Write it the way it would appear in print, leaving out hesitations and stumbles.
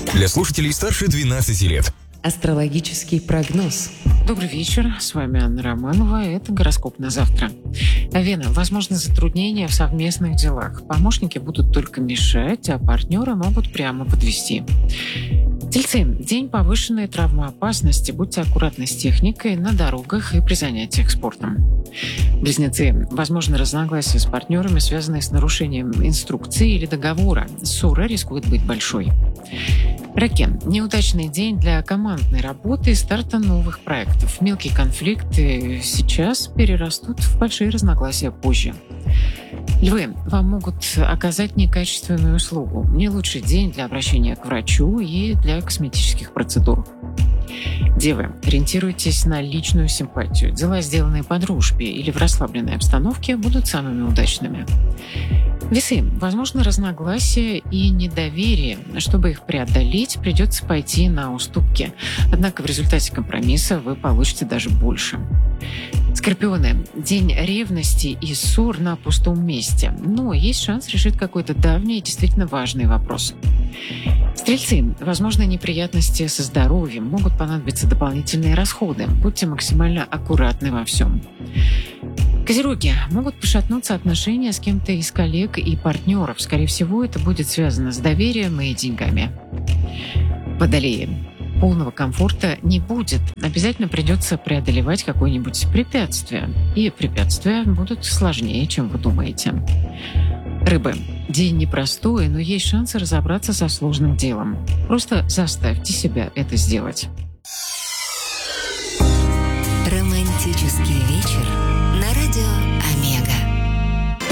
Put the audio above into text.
Для слушателей старше 12 лет. Астрологический прогноз. Добрый вечер, с вами Анна Романова, это гороскоп на завтра. Вена, возможны затруднения в совместных делах. Помощники будут только мешать, а партнеры могут прямо подвести. Тельцы, день повышенной травмоопасности, будьте аккуратны с техникой на дорогах и при занятиях спортом. Близнецы, возможно разногласия с партнерами, связанные с нарушением инструкции или договора. Ссора рискует быть большой. Раки, неудачный день для командной работы и старта новых проектов. Мелкие конфликты сейчас перерастут в большие разногласия позже. Львы, вам могут оказать некачественную услугу. Не лучший день для обращения к врачу и для косметических процедур. Девы, ориентируйтесь на личную симпатию. Дела, сделанные по дружбе или в расслабленной обстановке, будут самыми удачными. Весы, возможно разногласия и недоверие. Чтобы их преодолеть, придется пойти на уступки. Однако в результате компромисса вы получите даже больше. Скорпионы, день ревности и ссор на пустом месте. Но есть шанс решить какой-то давний и действительно важный вопрос. Стрельцы, возможны неприятности со здоровьем, могут понадобиться дополнительные расходы. Будьте максимально аккуратны во всем. Козероги, могут пошатнуться отношения с кем-то из коллег и партнеров. Скорее всего, это будет связано с доверием и деньгами. Водолеи, полного комфорта не будет. Обязательно придется преодолевать какое-нибудь препятствие. И препятствия будут сложнее, чем вы думаете. Рыбы, день непростой, но есть шансы разобраться со сложным делом. Просто заставьте себя это сделать. Романтический вечер